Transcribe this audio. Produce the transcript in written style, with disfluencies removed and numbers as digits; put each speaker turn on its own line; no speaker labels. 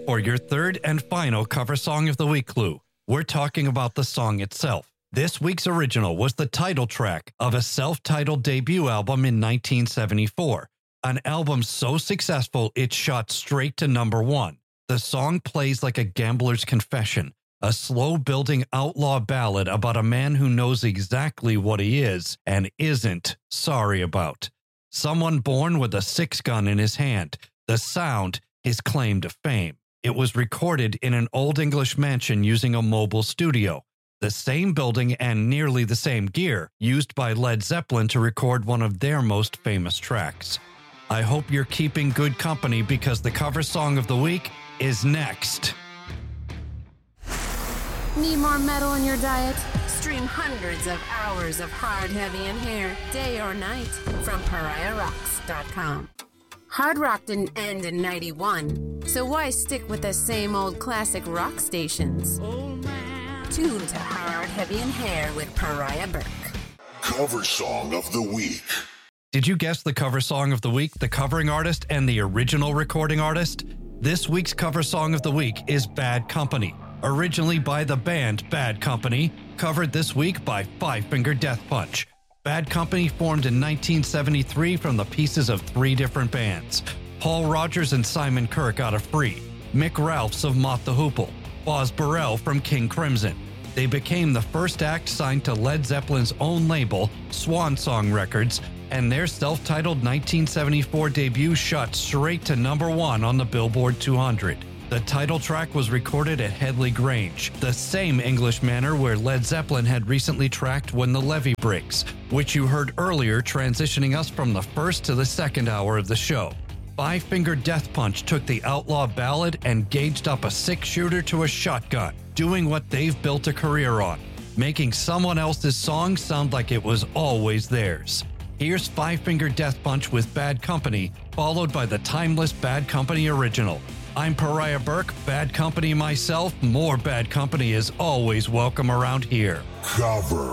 For your third and final cover song of the week clue, we're talking about the song itself. This week's original was the title track of a self-titled debut album in 1974, an album so successful it shot straight to number one. The song plays like a gambler's confession, a slow-building outlaw ballad about a man who knows exactly what he is and isn't sorry about. Someone born with a six-gun in his hand, the sound, his claim to fame. It was recorded in an Old English mansion using a mobile studio, the same building and nearly the same gear used by Led Zeppelin to record one of their most famous tracks. I hope you're keeping good company because the cover song of the week is next.
Need more metal in your diet?
Stream hundreds of hours of Hard, Heavy, and Hair, day or night, from PariahRocks.com. Hard rock didn't end in 91, so why stick with the same old classic rock stations? Tune to Hard, Heavy, and Hair with Pariah Burke.
Cover Song of the Week.
Did you guess the cover song of the week, the covering artist, and the original recording artist? This week's cover song of the week is Bad Company, originally by the band Bad Company, covered this week by Five Finger Death Punch. Bad Company formed in 1973 from the pieces of three different bands: Paul Rodgers and Simon Kirke out of Free, Mick Ralphs of Mott the Hoople, Boz Burrell from King Crimson. They became the first act signed to Led Zeppelin's own label, Swan Song Records, and their self-titled 1974 debut shot straight to number one on the Billboard 200. The title track was recorded at Headley Grange, the same English manor where Led Zeppelin had recently tracked When the Levee Breaks, which you heard earlier, transitioning us from the first to the second hour of the show. Five Finger Death Punch took the outlaw ballad and gauged up a six-shooter to a shotgun, doing what they've built a career on, making someone else's song sound like it was always theirs. Here's Five Finger Death Punch with Bad Company, followed by the timeless Bad Company original. I'm Pariah Burke, Bad Company myself. More Bad Company is always welcome around here.
Cover